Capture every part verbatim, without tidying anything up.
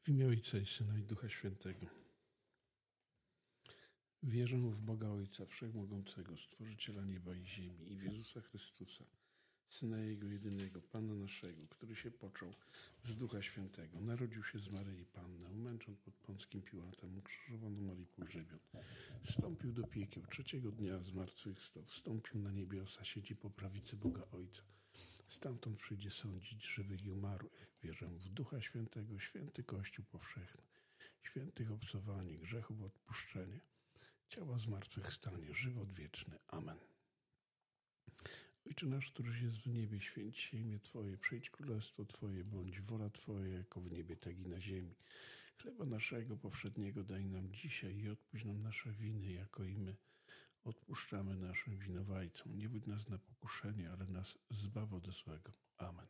W imię Ojca i Syna i Ducha Świętego. Wierzę w Boga Ojca Wszechmogącego, Stworzyciela nieba i ziemi, i w Jezusa Chrystusa, Syna Jego jedynego, Pana naszego, który się począł z Ducha Świętego, narodził się z Maryi Panny, umęczon pod Pąckim Piłatem, ukrzyżowano Marii pogrzebion, wstąpił do piekieł, trzeciego dnia zmartwychwstał, wstąpił na niebiosa, siedzi po prawicy Boga Ojca. Stamtąd przyjdzie sądzić żywych i umarłych. Wierzę w Ducha Świętego, święty Kościół powszechny, świętych obcowanie, grzechów odpuszczenie, ciała zmartwychwstanie, żywot wieczny. Amen. Ojcze nasz, któryś jest w niebie, święć się imię Twoje, przyjdź królestwo Twoje, bądź wola Twoja, jako w niebie, tak i na ziemi. Chleba naszego powszedniego daj nam dzisiaj i odpuść nam nasze winy, jako i my odpuszczamy naszym winowajcom. Nie budź nas na pokuszenie, ale nas zbaw ode złego. Amen.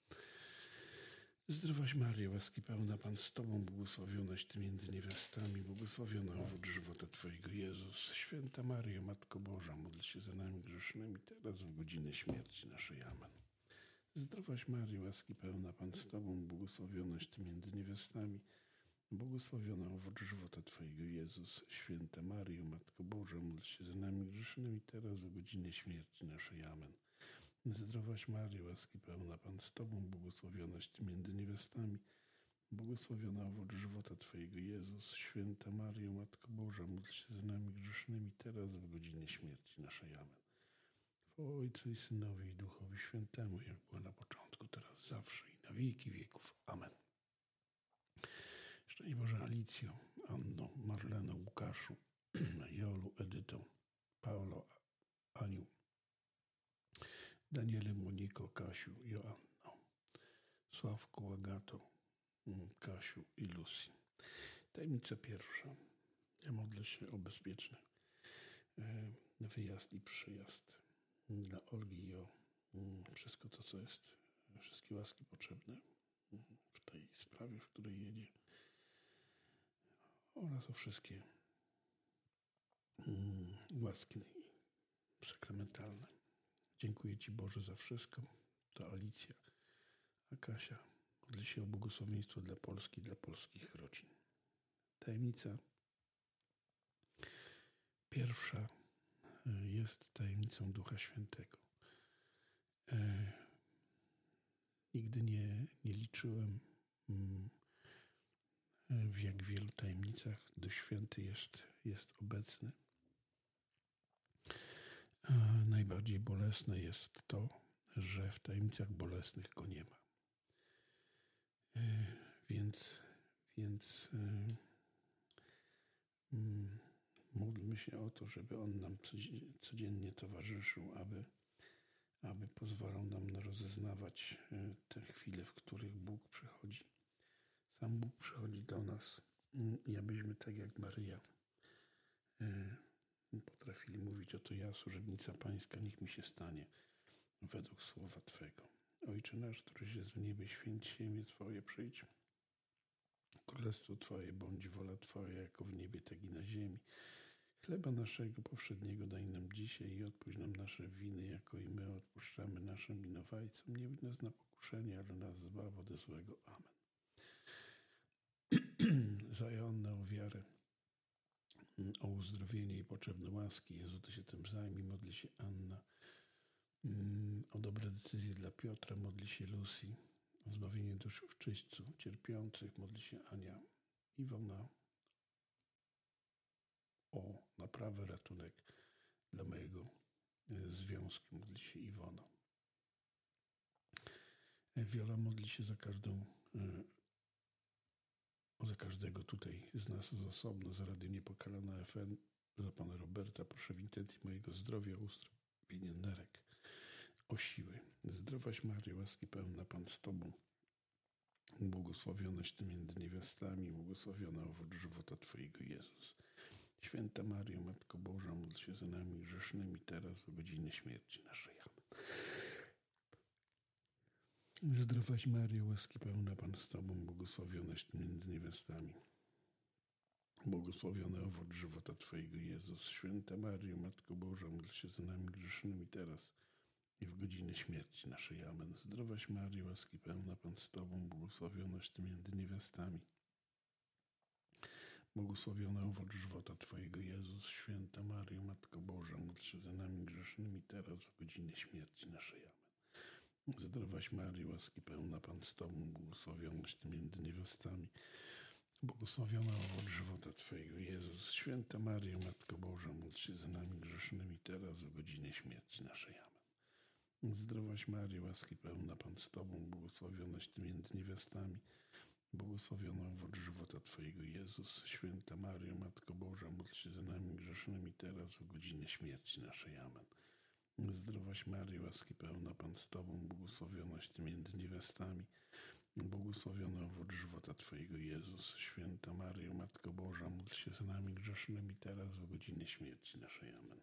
Zdrowaś Maryjo, łaski pełna, Pan z Tobą, błogosławionaś Ty między niewiastami, błogosławiona owoc żywota Twojego, Jezus. Święta Maryjo, Matko Boża, módl się za nami grzesznymi, teraz w godzinę śmierci naszej. Amen. Zdrowaś Maryjo, łaski pełna, Pan z Tobą, błogosławionaś Ty między niewiastami, błogosławiona owoc żywota Twojego, Jezus. Święta Maryjo, Matko Boża, módl się za nami grzesznymi, teraz w godzinę śmierci naszej. Amen. Zdrowaś Maryjo, łaski pełna, Pan z Tobą, błogosławionaś Ty między niewiastami, błogosławiona owoc żywota Twojego, Jezus. Święta Maryjo, Matko Boża, módl się za nami grzesznymi, teraz w godzinę śmierci naszej. Amen. Chwała Ojcu i Synowi i Duchowi Świętemu, jak było na początku, teraz, zawsze i na wieki wieków. Amen. Szczęść Boże Alicjo, Anno, Marleno, Łukaszu, Jolu, Edyto, Paolo, Aniu, Daniele, Moniko, Kasiu, Joanno, Sławku, Agato, Kasiu i Lucy. Tajemnica pierwsza. Ja modlę się o bezpieczny wyjazd i przyjazd dla Olgi i o wszystko to, co jest, wszystkie łaski potrzebne w tej sprawie, w której jedzie, oraz o wszystkie łaski sakramentalne. Dziękuję Ci, Boże, za wszystko. To Alicja, a Kasia modli się o błogosławieństwo dla Polski, dla polskich rodzin. Tajemnica pierwsza jest tajemnicą Ducha Świętego. E, nigdy nie, nie liczyłem, w jak wielu tajemnicach Duch Święty jest, jest obecny. A najbardziej bolesne jest to, że w tajemnicach bolesnych Go nie ma. E, więc więc e, mm, módlmy się o to, żeby On nam codziennie towarzyszył, aby, aby pozwalał nam rozeznawać te chwile, w których Bóg przychodzi. Sam Bóg przychodzi do nas i abyśmy tak jak Maryja e, potrafili mówić: oto ja, służebnica Pańska, niech mi się stanie według słowa Twego. Ojcze nasz, któryś jest w niebie, święć się imię Twoje, przyjdź. Królestwo Twoje, bądź wola Twoja, jako w niebie, tak i na ziemi. Chleba naszego powszedniego daj nam dzisiaj i odpuść nam nasze winy, jako i my odpuszczamy naszym winowajcom. Nie wódź nas na pokuszenie, ale nas zbaw ode złego. Amen. Za Joannę o wiarę, o uzdrowienie i potrzebne łaski. Jezu, Ty się tym zajmij. Modli się Anna. O dobre decyzje dla Piotra. Modli się Lucy. O zbawienie dusz w czyśćcu cierpiących. Modli się Ania. Iwona. O naprawę, ratunek dla mojego związku. Modli się Iwona. Wiola modli się za każdą za każdego tutaj z nas z osobno, za Radio Niepokalana F M, za Pana Roberta. Proszę w intencji mojego zdrowia, o uzdrowienie nerek, o siły. Zdrowaś Maryjo, łaski pełna, Pan z Tobą, błogosławionaś Ty między niewiastami, błogosławiona owoc żywota Twojego, Jezus. Święta Maryjo, Matko Boża, módl się za nami grzesznymi, teraz w godzinę śmierci naszej. Amen. Zdrowaś Maryjo, łaski pełna, Pan z Tobą, błogosławionaś Ty między niewiastami, błogosławiony owoc żywota Twojego, Jezus. Święta Maryjo, Matko Boża, módl się za nami grzesznymi, teraz i w godzinę śmierci naszej. Amen. Zdrowaś Maryjo, łaski pełna, Pan z Tobą, błogosławionaś Ty między niewiastami, Błogosławiony owoc żywota Twojego, Jezus. Święta Maryjo, Matko Boża, módl się za nami grzesznymi, teraz w godzinę śmierci naszej. Amen. Zdrowaś Maryjo, łaski pełna, Pan z Tobą, błogosławionaś Ty między niewiastami. Błogosławiona owoc żywota Twojego, Jezus. Święta Maryjo, Matko Boża, módl się za nami grzesznymi, teraz w godzinę śmierci naszej. Amen. Zdrowaś Maryjo, łaski pełna, Pan z Tobą, błogosławionaś Ty między niewiastami. Błogosławiona owoc żywota Twojego, Jezus. Święta Maryjo, Matko Boża, módl się za nami grzesznymi, teraz w godzinę śmierci naszej. Amen. Zdrowaś Maryjo, łaski pełna, Pan z Tobą, błogosławionaś Ty między niewiastami. Błogosławiony owoc żywota Twojego, Jezus. Święta Maryjo, Matko Boża, módl się za nami grzesznymi, teraz w godzinę śmierci naszej. Amen.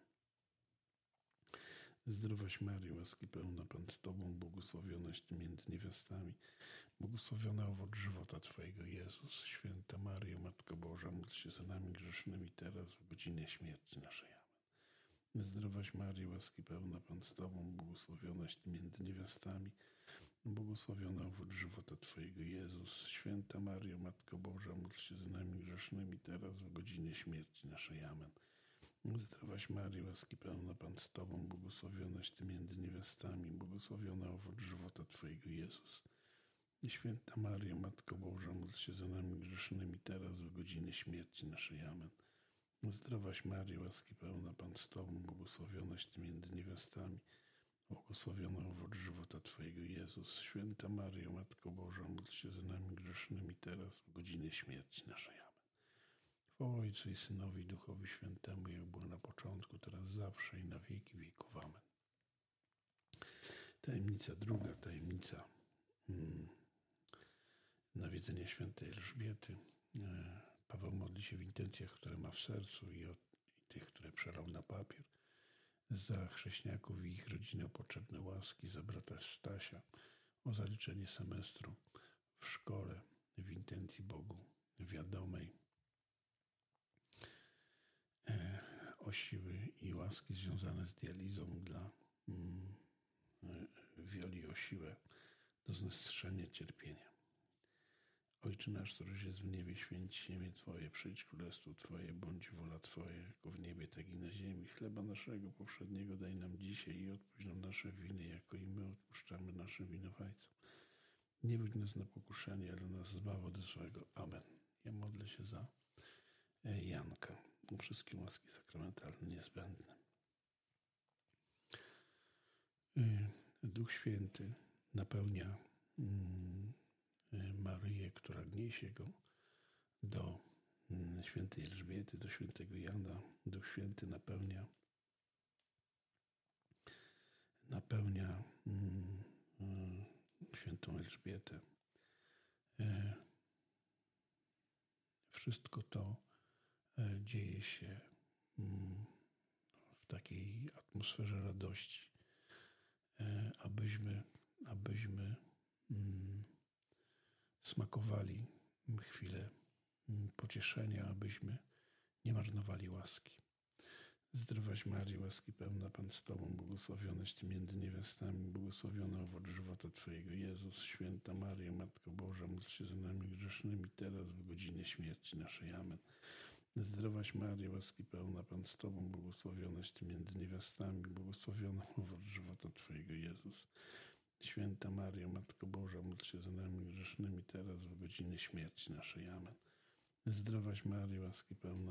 Zdrowaś Maryjo, łaski pełna, Pan z Tobą, błogosławionaś Ty między niewiastami. Błogosławiony owoc żywota Twojego, Jezus. Święta Maryjo, Matko Boża, módl się za nami grzesznymi, teraz w godzinę śmierci naszej. Amen. Zdrowaś Maryjo, łaski pełna, Pan z Tobą, błogosławionaś Ty między niewiastami. Błogosławiony owoc żywota Twojego, Jezus. Święta Maryjo, Matko Boża, módl się za nami grzesznymi, teraz w godzinę śmierci naszej. Amen. Zdrowaś Maryjo, łaski pełna, Pan z Tobą, błogosławionaś Ty między niewiastami. Błogosławiony owoc żywota Twojego, Jezus. Święta Maryjo, Matko Boża, módl się za nami grzesznymi, teraz w godzinę śmierci naszej. Amen. Zdrowaś Maryjo, łaski pełna, Pan z Tobą, błogosławionaś Ty między niewiastami. Błogosławiony owoc żywota Twojego, Jezus. Święta Maryjo, Matko Boża, módl się za nami grzesznymi, teraz w godzinę śmierci naszej. Amen. Chwała Ojcu i Synowi, i Duchowi Świętemu, jak było na początku, teraz zawsze i na wieki wieków. Amen. Tajemnica druga, tajemnica hmm, nawiedzenia świętej Elżbiety. Paweł modli się w intencjach, które ma w sercu i, od, i tych, które przelał na papier. Za chrześniaków i ich rodzinę o potrzebne łaski, za brata Stasia, o zaliczenie semestru w szkole, w intencji Bogu wiadomej, e, o siły i łaski związane z dializą dla mm, Wioli, o siłę do znestrzenia cierpienia. Ojcze nasz, któryś jest w niebie, święć się imię Twoje, przyjdź królestwo Twoje, bądź wola Twoja, jako w niebie, tak i na ziemi. Chleba naszego powszedniego daj nam dzisiaj i odpuść nam nasze winy, jako i my odpuszczamy naszym winowajcom. Nie wódź nas na pokuszenie, ale nas zbaw od złego. Amen. Ja modlę się za Janka. Wszystkie łaski sakramentalne niezbędne. Duch Święty napełnia mm, Maryję, która gniesie go, do świętej Elżbiety, do świętego Jana. Duch Święty napełnia napełnia mm, mm, świętą Elżbietę. E, wszystko to e, dzieje się mm, w takiej atmosferze radości, e, abyśmy, abyśmy mm, smakowali chwilę pocieszenia, abyśmy nie marnowali łaski. Zdrowaś Maryjo, łaski pełna, Pan z Tobą, błogosławionaś Ty między niewiastami, błogosławiony owoc żywota Twojego, Jezus. Święta Maryjo, Matko Boża, módl się za nami grzesznymi, teraz w godzinę śmierci naszej. Amen. Zdrowaś Maryjo, łaski pełna, Pan z Tobą, błogosławionaś Ty między niewiastami, błogosławiony owoc żywota Twojego, Jezus. Święta Maryjo, Matko Boża, módl się za nami grzesznymi, teraz w godzinę śmierci naszej. Amen. Zdrowaś Maryjo, łaski pełna,